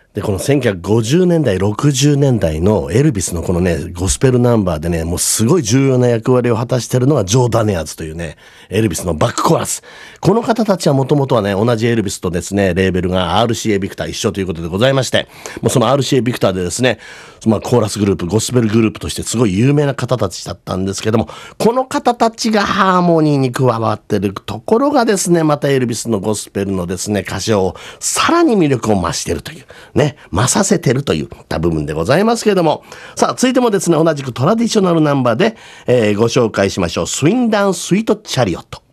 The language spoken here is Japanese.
で、この1950年代、60年代のエルビスのこのね、ゴスペルナンバーでね、もうすごい重要な役割を果たしているのがジョー・ダネアーズというね、エルビスのバックコーラス。この方たちはもともとはね、同じエルビスとですね、レーベルが RCA ビクター一緒ということでございまして、もうその RCA ビクターでですね、コーラスグループ、ゴスペルグループとしてすごい有名な方たちだったんですけども、この方たちがハーモニーに加わっているところがですね、またエルビスのゴスペルのですね、歌唱をさらに魅力を増しているという、ね、増させてるといった部分でございますけれども、さあ、続いてもですね、同じくトラディショナルナンバーで、ご紹介しましょう。スウィンダンスイートチャリオット。